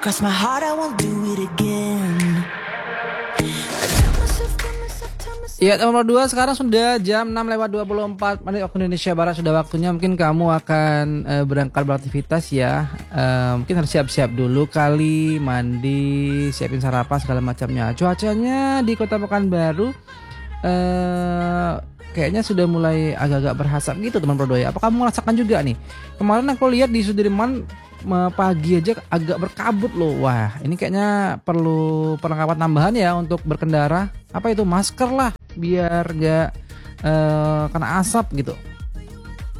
cross my heart, I won't do it again. Ya, nomor 2 sekarang sudah jam 6:24 waktu Indonesia Barat. Sudah waktunya mungkin kamu akan berangkat beraktivitas ya. Mungkin harus siap-siap dulu kali, mandi, siapin sarapan segala macamnya. Cuacanya di Kota Pekanbaru kayaknya sudah mulai agak-agak berasap gitu teman Prodoy. Apa kamu merasakan juga nih? Kemarin aku lihat di Sudirman pagi aja agak berkabut loh. Wah, ini kayaknya perlu perlengkapan tambahan ya untuk berkendara. Apa itu, masker lah biar nggak kena asap gitu.